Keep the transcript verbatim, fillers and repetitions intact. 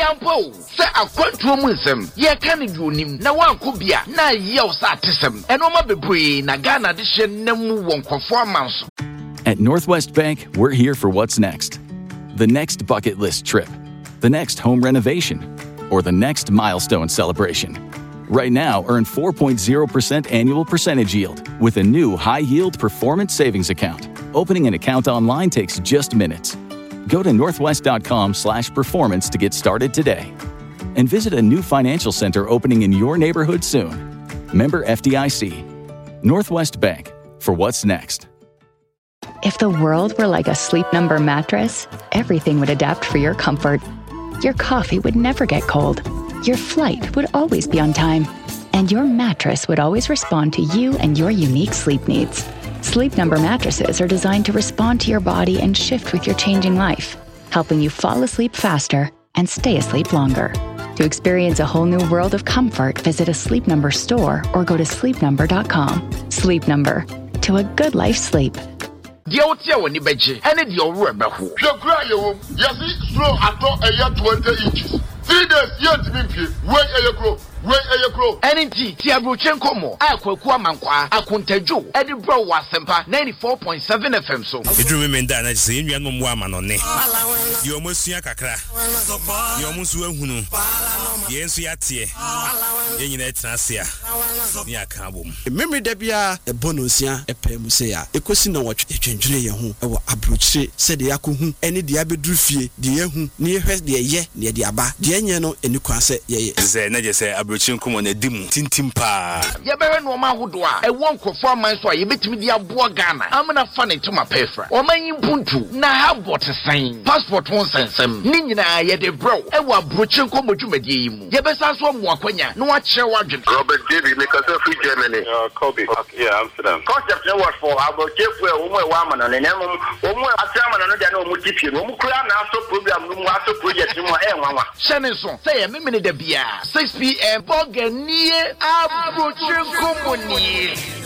Ampo, say a quantum ye can do him. Na one could be a na yell satism. And no be bree na Ghana edition nemu won performance. At Northwest Bank, we're here for what's next. The next bucket list trip, the next home renovation, or the next milestone celebration. Right now, earn four point zero percent annual percentage yield with a new high-yield performance savings account. Opening an account online takes just minutes. Go to northwest.com slash performance to get started today. And visit a new financial center opening in your neighborhood soon. Member F D I C. Northwest Bank, for what's next. If the world were like a Sleep Number mattress, everything would adapt for your comfort. Your coffee would never get cold. Your flight would always be on time. And your mattress would always respond to you and your unique sleep needs. Sleep Number mattresses are designed to respond to your body and shift with your changing life, helping you fall asleep faster and stay asleep longer. To experience a whole new world of comfort, visit a Sleep Number store or go to sleep number dot com. Sleep Number. To a good life sleep. The old year when you beji, and it your rubber. The cry, you yes, slow at all a year twenty inches. Three days yet to be where a grow, where a grow. N T Tiabrochenko mo, Aqua Mankwa, Akuntejo, Edinburgh Wasempa, ninety-four point seven F M. So, you remember that I say you are no woman on it. You almost see a cacra. You almost will who yes, yatie. You net Nasia. Ya Kabum. Memory debia, a bonusia, a pemusea, a question of what you change your home, or abruche, said the Akuhu, any diabedrufi, the Yehu, near her, the ye, near the Abba, the Enyano, and you can say, ye, Zena say, abruching come on a dim, tintimpa. Yaberan Woma Hudwa, a one performance why you bet me the Abua Ghana. I'm gonna fun it to my pefra. Or my Buntu, now have what a sign. Passport won't send some. Nina, yet a bro, and what bruching come with you, Medium. Yabesas one Wakwanya, no watch your wagon. Robert David, make us a free Germany. Uh, Kobe. Okay, yeah, Amsterdam. Concept network for about Jeffway, woman, and then one more Asaman and the no Mutipi, no Kran, also program, no master project, no more. Shannon, say a minute of beer, six p m. Bogania, Abruching Company.